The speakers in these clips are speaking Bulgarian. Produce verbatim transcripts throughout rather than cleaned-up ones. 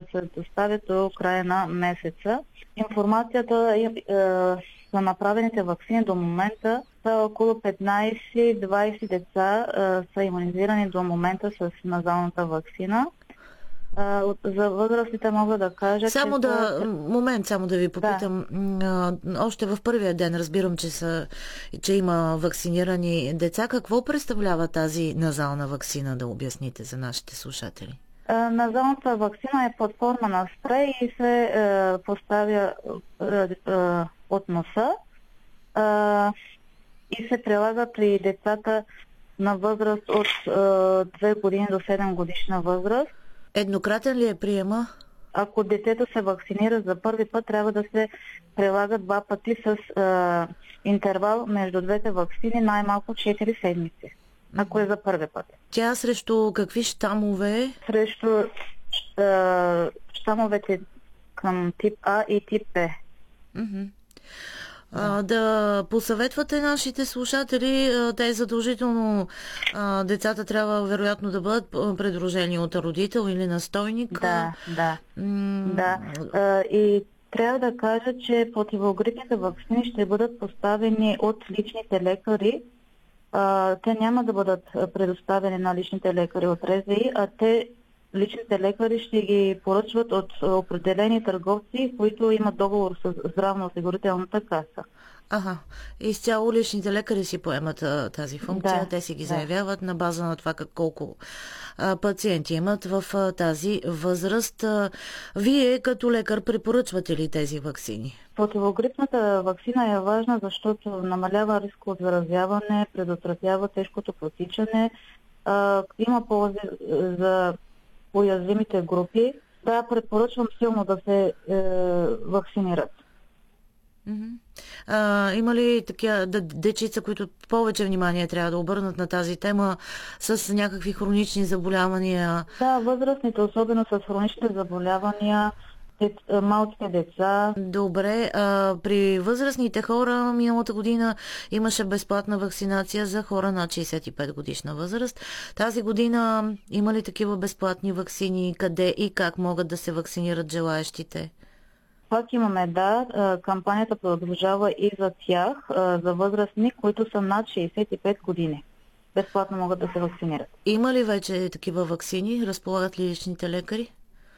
се доставят до края на месеца. Информацията е, е, за направените ваксини до момента са около петнайсет-двайсет деца е, са имунизирани до момента с назалната ваксина. За възрастите мога да кажа, само че... да, момент, само да ви попитам. Да. Още в първия ден разбирам, че, са, че има вакцинирани деца. Какво представлява тази назална ваксина, да обясните за нашите слушатели? Назалната ваксина е под форма на спрей и се е, поставя е, е, от носа е, и се прилага при децата на възраст от е, две години до седем годишна възраст. Еднократен ли е приема? Ако детето се вакцинира за първи път, трябва да се прилага два пъти с е, интервал между двете ваксини, най-малко четири седмици, ако е за първи път. Тя срещу какви щамове? Срещу е, щамовете към тип А и тип Б. Mm-hmm. А, да посъветвате нашите слушатели, те задължително а, децата трябва вероятно да бъдат придружени от родител или настойник. Да, да. М- да. А, и трябва да кажа, че противогрипните ваксини ще бъдат поставени от личните лекари. А, те няма да бъдат предоставени на личните лекари от РЗИ, а те личните лекари ще ги поръчват от определени търговци, които имат договор с здравноосигурителната каса. Ага. Изцяло личните лекари си поемат а, тази функция. Да, Те си ги да. заявяват на база на това как, колко а, пациенти имат в а, тази възраст. А, вие като лекар препоръчвате ли тези ваксини? Противогрипната ваксина е важна, защото намалява риска от заразяване, предотвратява тежкото протичане. А, има ползи за уязвимите групи. Да, препоръчвам силно да се е, вакцинират. Mm-hmm. А, има ли такива дечица, които повече внимание трябва да обърнат на тази тема с някакви хронични заболявания? Да, възрастните, особено с хроничните заболявания, малките деца. Добре, а при възрастните хора миналата година имаше безплатна вакцинация за хора над шейсет и пет годишна възраст. Тази година има ли такива безплатни ваксини? Къде и как могат да се вакцинират желаещите? Пак имаме, да. Кампанията продължава и за тях, за възрастни, които са над шейсет и пет години. Безплатно могат да се вакцинират. Има ли вече такива ваксини? Разполагат ли личните лекари?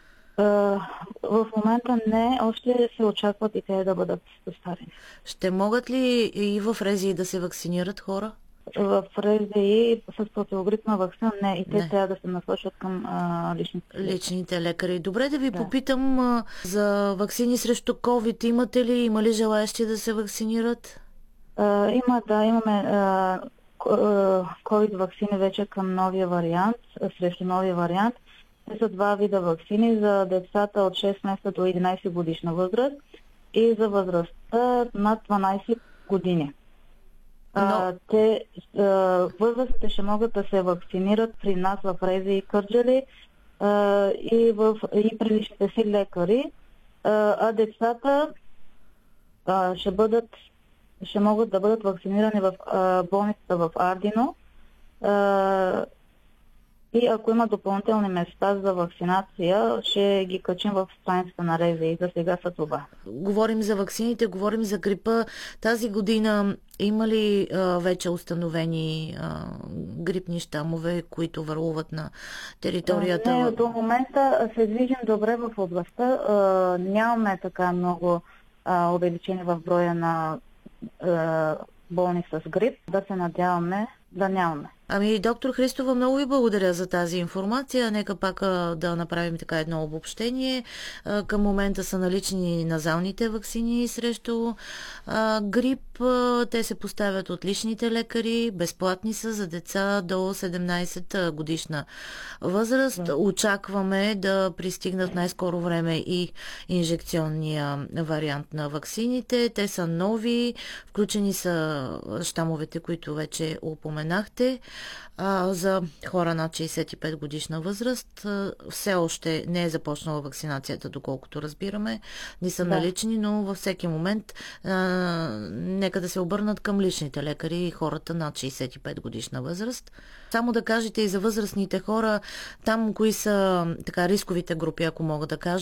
В момента не, още се очакват и те да бъдат доставени. Ще могат ли и в РЗИ да се вакцинират хора? В РЗИ с противогрипна ваксина не, и те не. трябва да се насочат към а, личните лекари. Личните лекари. Добре, да ви да. попитам а, за ваксини срещу COVID. Имате ли, има ли желаещи да се вакцинират? А, има, да, имаме а, COVID ваксини вече към новия вариант, срещу новия вариант. Те са два вида ваксини за децата от шест месеца до единайсет годишна възраст и за възрастта над дванайсет години. Но... А, те, а, възрастните ще могат да се вакцинират при нас в РЗИ Кърджали а, и, в, и при личните си лекари, а, а децата а, ще, бъдат, ще могат да бъдат вакцинирани в а, болницата в Ардино. А, И ако има допълнителни места за вакцинация, ще ги качим в страницата на РЗИ. За сега са това. Говорим за ваксините, говорим за грипа. Тази година има ли а, вече установени а, грипни щамове, които върлуват на територията? Не, до момента се движим добре в областта. А, нямаме така много а, увеличение в броя на а, болни с грип. Да се надяваме да нямаме. Ами, доктор Христова, много ви благодаря за тази информация. Нека пак а, да направим така едно обобщение. А, към момента са налични назалните ваксини срещу а, грип. А, те се поставят от личните лекари. Безплатни са за деца до седемнайсет годишна възраст. Да. Очакваме да пристигнат най-скоро време и инжекционния вариант на ваксините. Те са нови. Включени са щамовете, които вече упоменахте. А, за хора над шейсет и пет годишна възраст а, все още не е започнала вакцинацията, доколкото разбираме. Не са да. налични, но във всеки момент а, нека да се обърнат към личните лекари и хората над шейсет и пет годишна възраст. Само да кажете и за възрастните хора, там кои са така рисковите групи, ако мога да кажа.